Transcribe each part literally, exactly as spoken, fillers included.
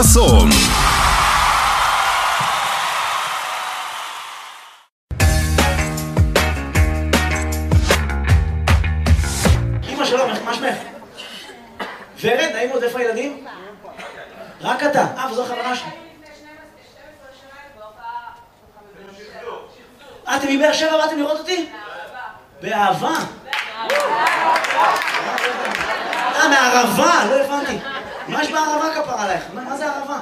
חסון. אמא שלום, מה שמך? ורד, נעים עוד, איפה הילדים? רק אתה. אה, וזו חברה שלי. אה, אתם מבאר שבע באתם לראות אותי? באהבה. אה, מהערבה, לא הבנתי. מה יש בערבה כפר עלייך? מה זה ערבה?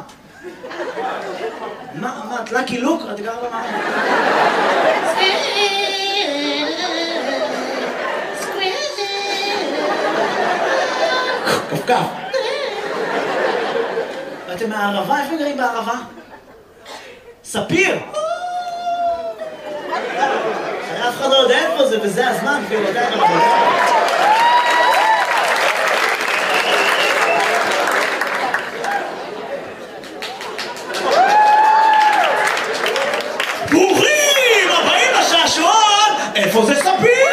מה, מה, את לקי לוק? את גרה במערבה. קפקף. ואתם מהערבה? איפה גרים בערבה? ספיר! אף אחד לא יודע איפה זה, וזה הזמן, כאילו, יודע איפה זה. ברוכים הבאים לשעשועון! איפה זה ספיר?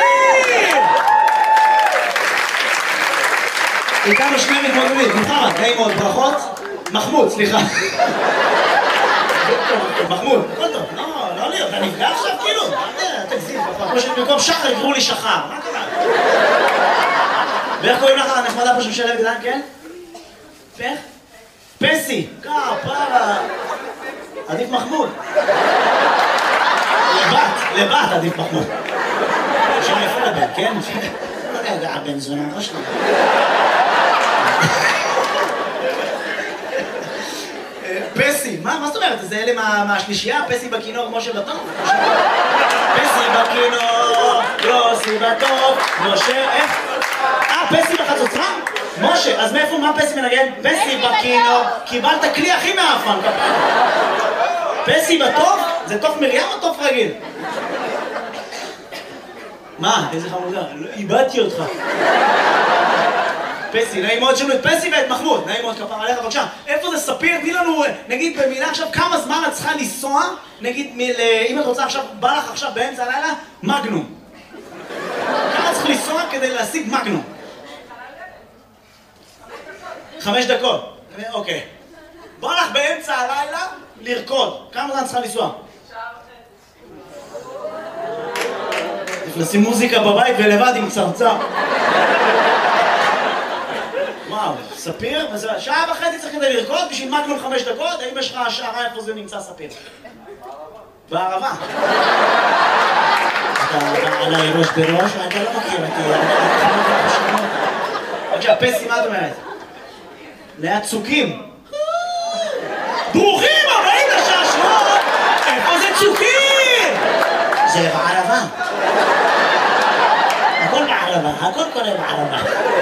איתנו שני מתמודדים, מוחמד, נעים מאוד, ברכות. מחמוד, סליחה. מחמוד, הכל טוב, לא, לא להיות, אתה נפגע עכשיו כאילו? תגזים, כמו שבמקום שחר יקראו לי שחר, מה קרה? ואיך קוראים לך הנחמדה פה שמשלבת גדלן, כן? איך? פסי, כפרה. עדיף מחמוד. לבת, לבת עדיף מחמוד. שם יפה לבן, כן? רגע, הבן זונה ראש לי. פסי, מה, מה זאת אומרת? זה אלה מהשלישייה? פסי בכינור, משה בטוב? פסי בכינור, יוסי בטוב, משה, איך? אה, פסי בחצוצרה? משה, אז מאיפה, מה פסי מנגן? פסי בכינור, קיבלת כלי הכי מאפן, כפר. פסי בטוב? זה תוף מרים או תוף רגיל? מה? איזה חמודה, איבדתי אותך. פסי, נעים מאוד שלנו את פסי ואת מחמוד, נעים מאוד כפר עליך, בבקשה. איפה זה ספיר? תני לנו, נגיד במילה עכשיו, כמה זמן את צריכה לנסוע, נגיד, אם את רוצה עכשיו, בא לך עכשיו באמצע הלילה, מגנום. כמה צריך לנסוע כדי להשיג מגנום? חמש דקות. אוקיי. בא לך באמצע הלילה לרקוד. כמה זמן צריכה לנסוע? נשים מוזיקה בבית ולבד עם צרצר. וואו, ספיר? שעה וחצי צריך כדי לרקוד בשביל מגנום חמש דקות? האם יש לך השערה איפה זה נמצא ספיר? בערבה. אתה עליי ראש בראש, אתה לא מכיר אותי. בבקשה, פסי, מה את אומרת? ליד צוקים. ברוכים הבאים לשעשועון! איפה זה צוקים? זה בערבה. הכל בערבה, הכל קורה בערבה.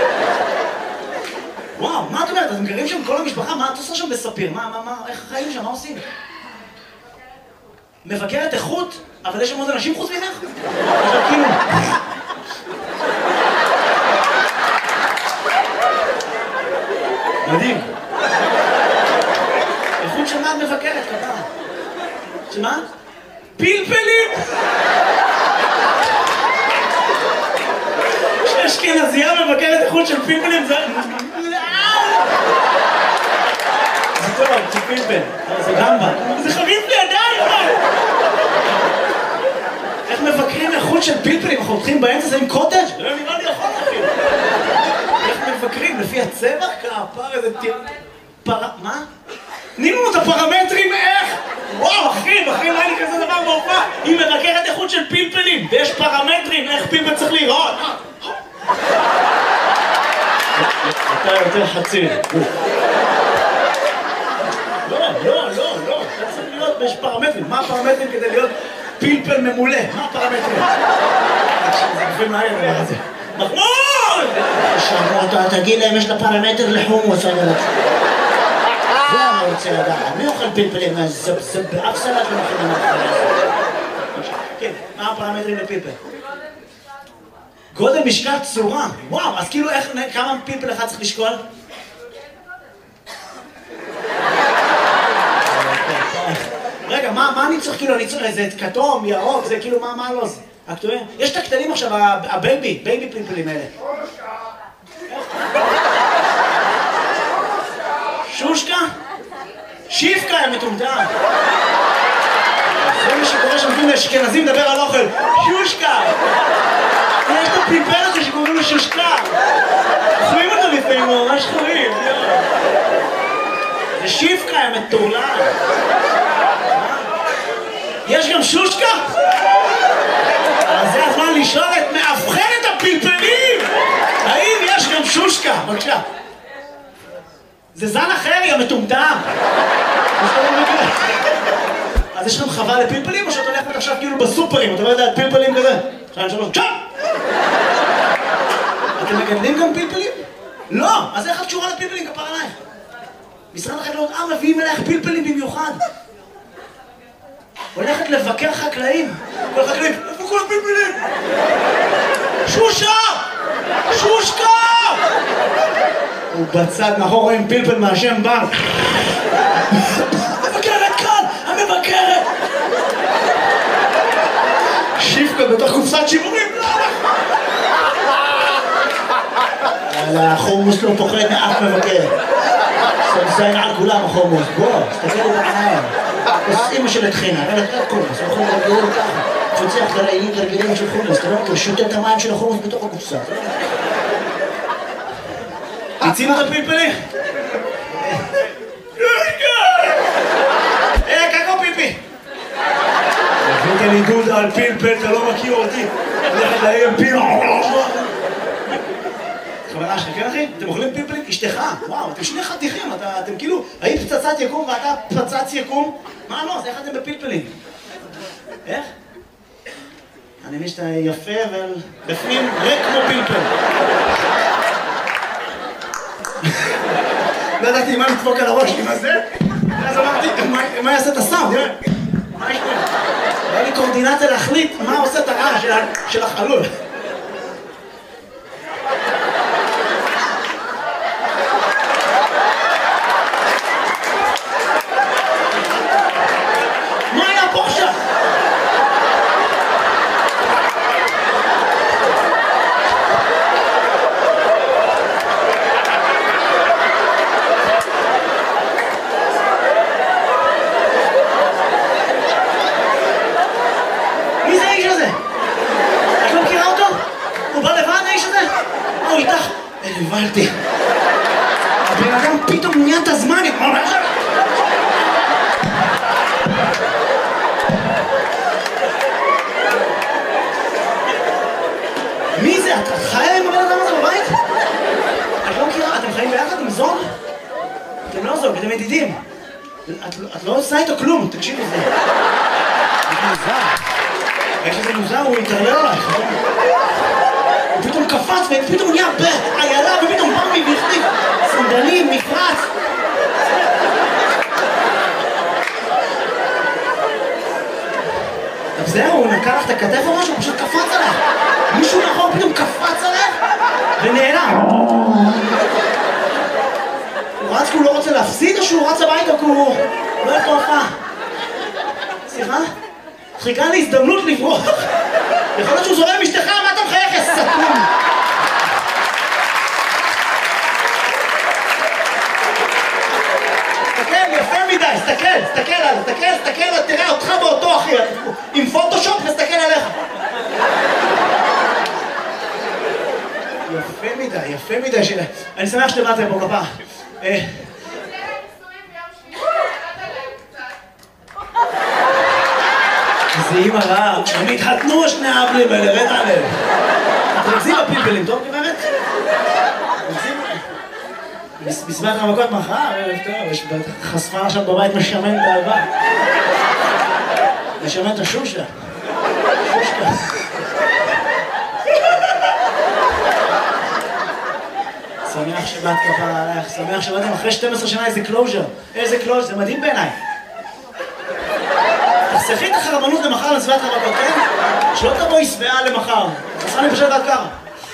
וואו, מה את אומרת? אתם גרים שם כל המשפחה? מה את עושה שם בספיר? מה, מה, מה, איך החיים שם? מה עושים? מבקרת איכות? אבל יש שם עוד אנשים חוץ ממך? אבל כאילו... מדהים. איכות של מה את מבקרת, כפרה? שמה? פלפלים! אשכנזייה מבקרת איכות של פלפלים, זה... זה טוב, זה פלפל, זה גמבה. זה חריף לי עדיין! איך מבקרים איכות של פלפלים? אנחנו הולכים באמצע, זה עם קוטג'? לא נראה לי יכול להכין. איך מבקרים? לפי הצבע? כפר, איזה טיר... פר... מה? תני לנו את הפרמטרים איך? וואו, אחי, אחי, לא היה לי כזה דבר בהופעה. היא מבקרת איכות של פלפלים, ויש פרמטרים איך פלפל צריך לראות. אתה יותר חציר. לא, לא, לא, לא. אתה צריך להיות, יש פרמטרים. מה הפרמטרים כדי להיות פלפל ממולא? מה הפרמטרים? זה גופים מהר, מה זה? מחמוד! אתה תגיד להם, יש לה פרמטר לחומוס, אני רוצה. זה אני רוצה לדעת. מי אוכל פלפלים? זה באף סלט לא מכינים מהחיים. כן, מה הפרמטרים לפלפל? גודל, משקל, צורה. וואו, אז כאילו איך, כמה פלפל אחד צריך לשקול? רגע, מה אני צריך כאילו, אני צריך איזה כתום, ירוק, זה כאילו, מה לא זה? יש את הקטנים עכשיו, הבייבי, בייבי פלפלים האלה. שושקה? שיפקה יא מטומטם. זה מה שקורה שמתאים לאשכנזים לדבר על אוכל. שושקה. יש את הפלפל הזה שקוראים לו שושקה. אוכלים אותו לפעמים, הוא ממש חורים. זה שיפקה יא מטורלל. יש גם שושקה? אז זה הזמן לשאול את מאבחנת הפלפלים! האם יש גם שושקה? בבקשה. זה זן אחר, יא מטומטם. אז יש לכם חווה לפלפלים, או שאת הולכת עכשיו כאילו בסופרים, אתה לא יודע, פלפלים כזה? שתיים, שלוש, צ'אפ! אתם מגדלים גם פלפלים? לא! אז איך את קשורה לפלפלים? כפר עלייך. משרד החקלאות, אה, מביאים אלייך פלפלים במיוחד. הולכת לבקר חקלאים. כל החקלאים, איפה כל הפלפלים? שושה! שושקה! הוא בצד מאחור רואים פלפל מהשם בנק. המבקרת כאן! המבקרת! שיפקה בתוך קופסת שימורים. החומוס לא פוחד מאף מבקר. סמסיין על כולם החומוס. בוא, תסתכל לי בעיניים. אז אמא של התחינה, אבל אתה קומוס, הוא יכול לגרגירים ככה. פוצח גרעינים גרגירים של חומוס, אתה לא מכיר, שותה את המים של החומוס בתוך הקופסה. תצינו את הפלפלים. אה, קקו פיפי. הבאת לי דודה על פלפל, אתה לא מכיר אותי. הולכת להם פיל. חברה שלך, כן אחי? אתם אוכלים פלפלים? אשתך, וואו, אתם שני חתיכים, אתם כאילו, היית פצצת יקום ואתה פצץ יקום? מה לא? אז איך אתם בפלפלים? איך? אני מבין שאתה יפה, אבל בפנים ריק כמו פלפל. לא ידעתי מה לדפוק על הראש, עם הזה? ואז אמרתי, מה יעשה את הסאונד? מה יש פה? היה לי קורדינציה להחליט מה עושה את הרעש של החלול. הבנתי. הבן אדם פתאום נהיה את הזמן, ממש. מי זה? את חיה עם הבן אדם הזה בבית? את לא מכירה? אתם חיים ביחד עם זוג? אתם לא זוג, אתם ידידים. את לא עושה איתו כלום, תקשיבי זה. זה מוזר. איך שזה מוזר, הוא יתערלל עלייך. הוא פתאום קפץ ופתאום נהיה בעיילה ופתאום בא מי והחליף סנדלים, מפרץ. אז זהו, הוא נקע לך את הכתף או משהו, הוא פשוט קפץ עליך. מישהו מאחור פתאום קפץ עליך ונעלם. הוא רץ כי הוא לא רוצה להפסיד או שהוא רץ הביתה כי הוא לא יכול הופעה? סליחה? חיכה לי הזדמנות לברוח. יכול להיות שהוא זורם אשתך, מה אתה מחייך, יא סתום? תסתכל, יפה מדי, תסתכל, תסתכל עליו, תסתכל, תסתכל, תראה אותך באותו אחי, עם פוטושופ ותסתכל עליך. יפה מדי, יפה מדי שלה. אני שמח שבאתם פה כפה. זה אימא רעה, הם התחתנו שני האבלים האלה, רד עליהם. תרצים בפלפלים, טוב גברת? בסביבת המכות מחר, ערב טוב, יש חשפה עכשיו בבית משמן באהבה. משמן את השושה. שושקה. שמח שבאת כפרה עלייך, שמח שבאתם אחרי שתים עשרה שנה איזה קלוז'ר. איזה קלוז'ר, זה מדהים בעיניי. תחסכי את החרבנות למחר לסביבת המכות, כן? שלא תבואי שבעה למחר. חסרה לי פשוט עד ככה.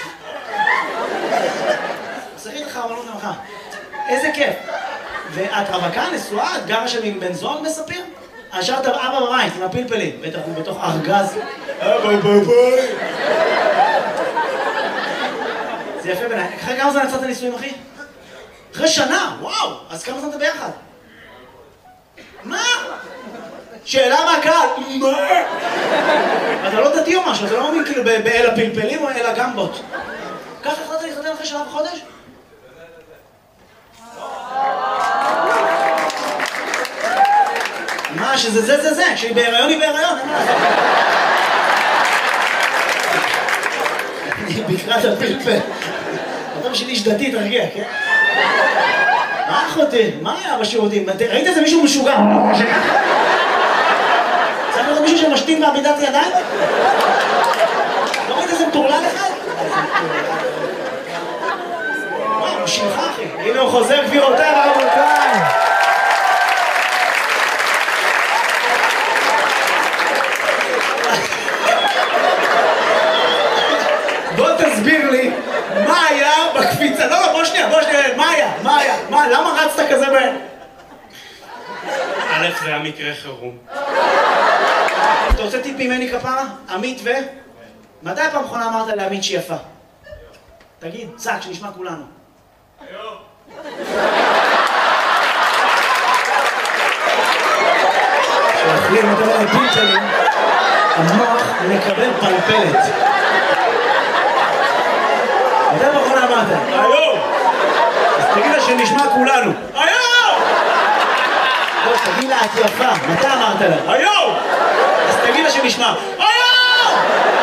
תחסכי את החרבנות למחר. איזה כיף. ואת רווקה, נשואה, את גרה שם עם בן זוג מספיר? השארת אבא בבית עם הפלפלים, בטח הוא בתוך ארגז. אבא בבית. זה יפה בעיניי. אחרי כמה זמן יצאת נישואים, אחי? אחרי שנה, וואו! אז כמה זמן אתה ביחד? שאלה מהקהל, מה? אתה לא דתי או משהו, אתה לא מאמין כאילו באל הפלפלים או אל הגמבות. ככה החלטת להתחתן אחרי שנה וחודש? מה, שזה זה זה זה, כשהיא בהיריון היא בהיריון, אין מה לעשות. אני בקרת הפלפל. אתה בשביל איש דתי, תרגיע, כן? מה אחותי? מה היה בשירותים? ראית איזה מישהו משוגע? צריך לראות מישהו שמשתין בעמידת ידיים? לא ראית איזה מטורלל אחד? וואו, הוא שלך אחי. הנה הוא חוזר גבירותיי ורבותיי. בוא תסביר לי מה היה בקפיצה. לא, לא, בוא שנייה, בוא שנייה. מה היה? מה היה? מה? למה רצת כזה ב... א', זה היה מקרה חירום. אתה רוצה טיפ ממני כפרה? עמית ו... מתי הפעם האחרונה אמרת לעמית שהיא יפה? תגיד, צעק, שנשמע כולנו. היום. כשאוכלים יותר מדי פלפלים, המוח מקבל פלפלת. מתי הפעם האחרונה אמרת? היום! אז תגיד לה שנשמע כולנו. היום! לא, תגיד לה, את יפה. מתי אמרת לה? היום! אז תגיד לה שנשמע. היום!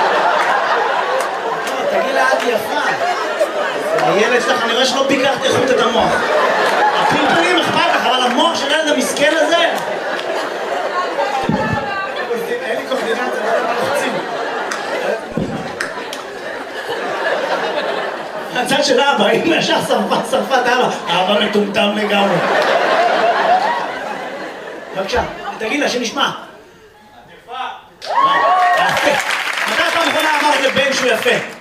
לא, תגיד לה, את יפה. הילד שלך, אני רואה שלא ביקרת איכות את המוח. הפלפלים אכפת לך, אבל המוח של הילד המסכן הזה... אין לי קורדינציה, לא יודע מה לחצים. הצד של אבא, אם ישר שרפה, שרפה את אבא. אבא מטומטם לגמרי. בבקשה, תגיד לה שנשמע. יפה. מתי פעם אחרונה אמרת לבן שהוא יפה?